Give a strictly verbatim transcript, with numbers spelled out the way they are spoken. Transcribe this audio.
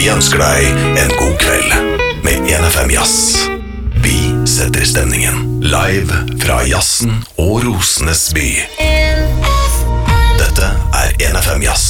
Vi ønsker deg en god kveld med en F M Jazz. Vi setter stemningen live fra jazzen og Rosenes by. Dette er en F M Jazz.